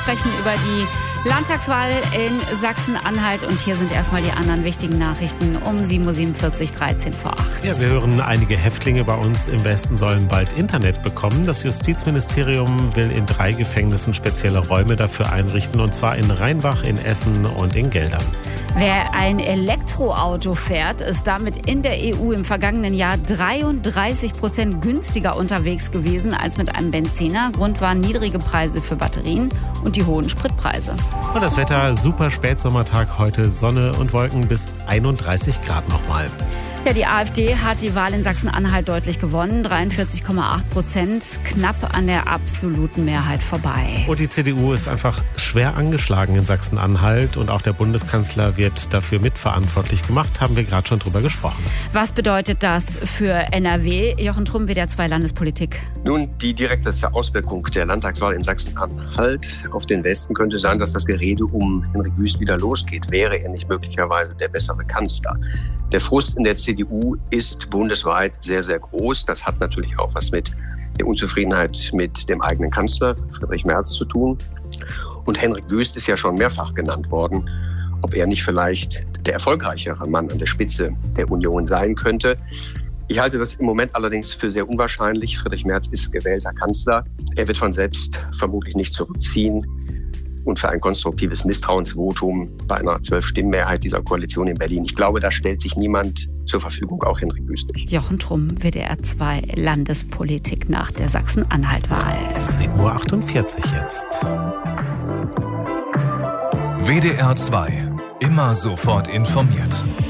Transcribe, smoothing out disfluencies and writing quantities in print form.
sprechen über die Landtagswahl in Sachsen-Anhalt. Und hier sind erstmal die anderen wichtigen Nachrichten um 7.47 Uhr, 13 vor 8. Ja, wir hören, einige Häftlinge bei uns im Westen sollen bald Internet bekommen. Das Justizministerium will in 3 Gefängnissen spezielle Räume dafür einrichten, und zwar in Rheinbach, in Essen und in Geldern. Wer ein Elektroauto fährt, ist damit in der EU im vergangenen Jahr 33% günstiger unterwegs gewesen als mit einem Benziner. Grund waren niedrige Preise für Batterien und die hohen Spritpreise. Und das Wetter, super Spätsommertag heute, Sonne und Wolken bis 31 Grad nochmal. Ja, die AfD hat die Wahl in Sachsen-Anhalt deutlich gewonnen, 43,8%, knapp an der absoluten Mehrheit vorbei. Und die CDU ist einfach schwer angeschlagen in Sachsen-Anhalt, und auch der Bundeskanzler wird dafür mitverantwortlich gemacht, haben wir gerade schon drüber gesprochen. Was bedeutet das für NRW? Jochen Trumm, WDR 2 Landespolitik. Nun, die direkteste Auswirkung der Landtagswahl in Sachsen-Anhalt auf den Westen könnte sein, dass das Gerede um Henrik Wüst wieder losgeht. Wäre er nicht möglicherweise der bessere Kanzler? Der Frust in der CDU ist bundesweit sehr, sehr groß. Das hat natürlich auch was mit der Unzufriedenheit mit dem eigenen Kanzler Friedrich Merz zu tun. Und Henrik Wüst ist ja schon mehrfach genannt worden, ob er nicht vielleicht der erfolgreichere Mann an der Spitze der Union sein könnte. Ich halte das im Moment allerdings für sehr unwahrscheinlich. Friedrich Merz ist gewählter Kanzler. Er wird von selbst vermutlich nicht zurückziehen. Und für ein konstruktives Misstrauensvotum bei einer 12-Stimmen-Mehrheit dieser Koalition in Berlin, ich glaube, da stellt sich niemand zur Verfügung, auch Henrik Wüst nicht. Jochen Trumm, WDR 2 Landespolitik nach der Sachsen-Anhalt-Wahl. 7.48 Uhr jetzt. WDR 2, immer sofort informiert.